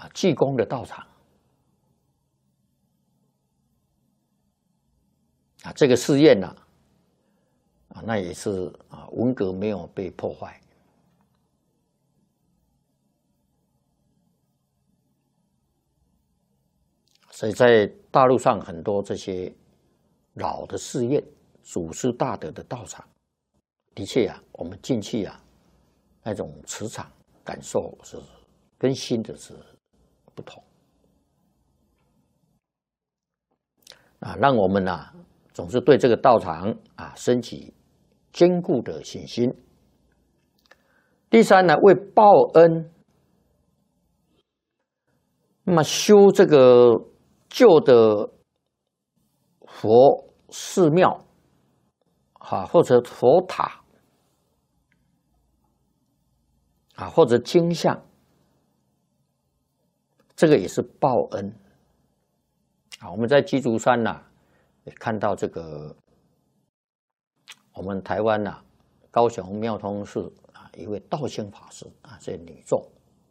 济公的道场这个寺院呢那也是文革没有被破坏。所以在大陆上很多这些老的寺院、祖师大德的道场，的确我们进去那种磁场感受是跟新的是不同让我们总是对这个道场升起坚固的信心。第三呢，为报恩，那么修这个旧的佛寺庙或者佛塔或者经像，这个也是报恩我们在鸡足山也看到这个我们台湾高雄妙通寺一位道兴法师这女众，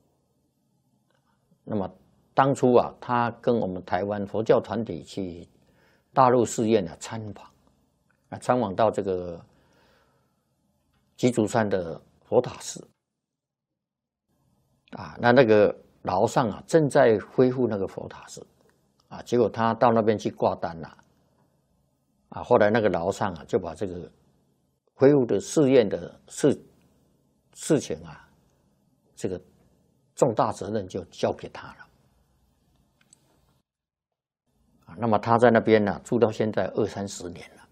那么当初他跟我们台湾佛教团体去大陆寺院参访参访到这个鸡足山的佛塔寺那个牢上正在恢复那个佛塔寺结果他到那边去挂单后来那个牢上就把这个恢复的寺院的事情这个重大责任就交给他了那么他在那边住到现在20-30年了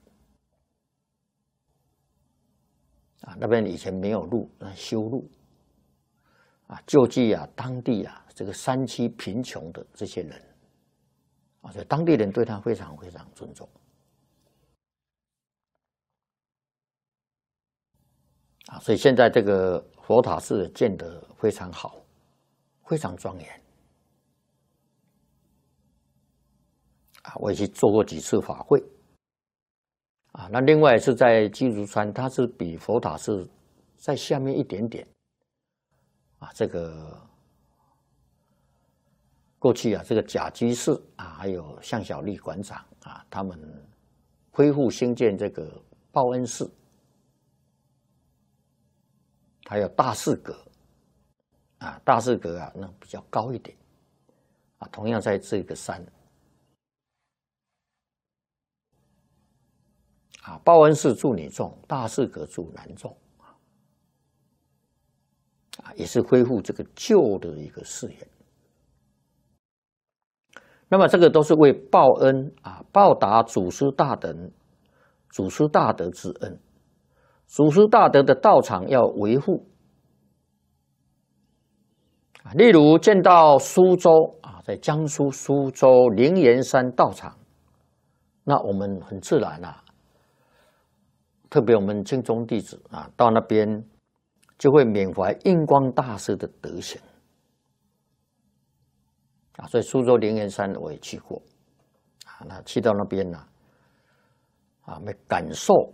那边以前没有路修路救济当地这个山区贫穷的这些人所以当地人对他非常非常尊重所以现在这个佛塔寺建得非常好，非常庄严我也去做过几次法会那另外是在鸡足山，它是比佛塔寺在下面一点点这个过去这个甲居士还有向小丽馆长他们恢复兴建这个报恩寺，还有大士阁大士阁那比较高一点同样在这个山报恩寺住女众，大士阁住男众也是恢复这个旧的一个寺院。那么这个都是为报恩报答祖师大德之恩。祖师大德的道场要维护例如见到苏州在江苏苏州灵岩山道场，那我们很自然特别我们净宗弟子到那边就会缅怀印光大师的德行所以苏州灵岩山我也去过那去到那边没感受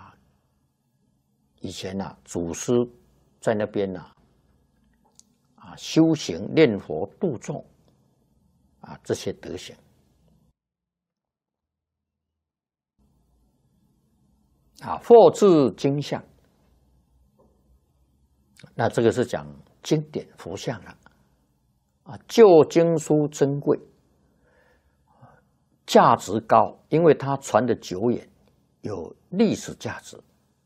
以前祖师在那边修行念佛度众这些德行佛制经像，那这个是讲经典佛像了旧经书珍贵，价值高，因为它传得久远，有历史价值，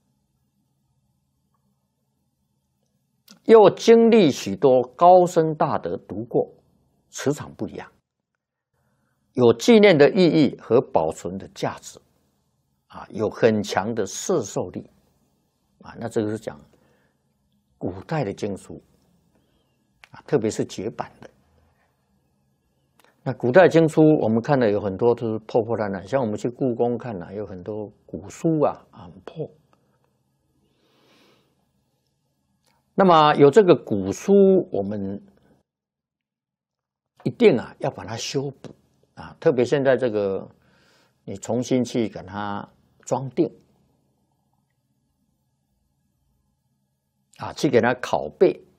又经历许多高僧大德读过，磁场不一样，有纪念的意义和保存的价值有很强的摄受力那这个是讲古代的经书特别是绝版的。那古代经书我们看的有很多都是破破烂烂，像我们去故宫看有很多古书很破。那么有这个古书，我们一定要把它修补特别现在这个你重新去给它装订去给它拷贝